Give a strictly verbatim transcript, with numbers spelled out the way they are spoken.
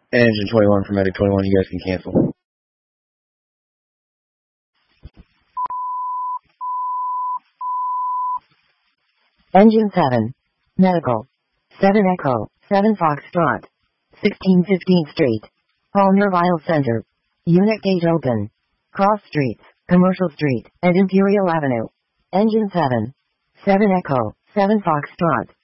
Engine twenty-one for Medic twenty-one, you guys can cancel. Engine seven. Medical. seven Echo, seven Foxtrot. sixteen fifteenth Street. Palmer Vile Center. Unit gate open. Cross Streets, Commercial Street, and Imperial Avenue. Engine seven. seven Echo, seven Foxtrot.